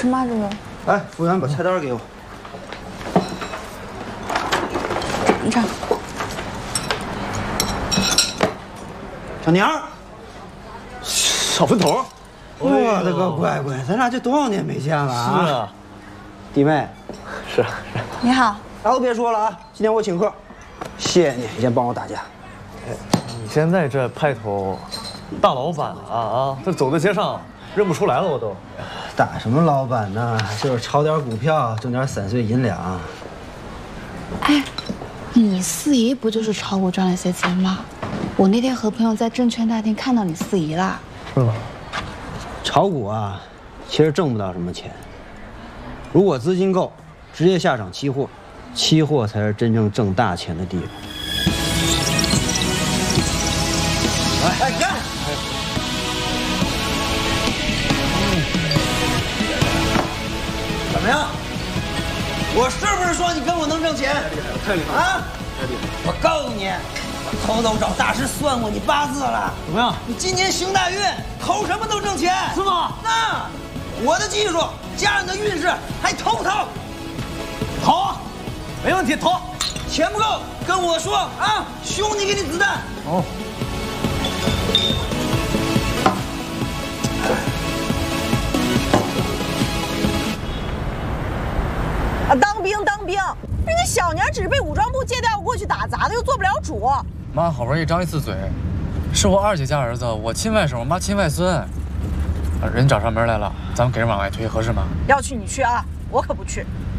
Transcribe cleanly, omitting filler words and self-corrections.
吃吗？这个？ 哎，服务员，把菜单给我。 你尝。 小娘儿， 小分头。 我的个乖乖，咱俩这多少年没见了啊！ 是啊， 弟妹， 是。 你好。 啥都别说了啊，今天我请客，谢谢你以前帮我打架。 你现在这派头，大老板啊，这走在街上认不出来了，我都。 打什么老板呢？就是炒点股票，挣点散碎银两。 哎，你四姨不就是炒股赚了些钱吗？我那天和朋友在证券大厅看到你四姨了。 是吗？ 炒股啊，其实挣不到什么钱。如果资金够，直接下场期货，期货才是真正挣大钱的地方。来干！怎么样？我是不是说你跟我能挣钱？ 太厉害了！ 啊！ 太厉害了！ 我告诉你，我偷偷找大师算过你八字了。 怎么样？ 你今年行大运，投什么都挣钱。 是吗？ 那我的技术加上你的运势，还投不投？ 好啊，没问题，投。 钱不够跟我说啊，兄弟给你子弹。 哦。 啊，当兵，人家小娘只是被武装部借调过去打杂的，又做不了主。 妈好不容易张一次嘴，是我二姐家儿子，我亲外甥，我妈亲外孙。人找上门来了，咱们给人往外推，合适吗？ 要去你去啊，我可不去。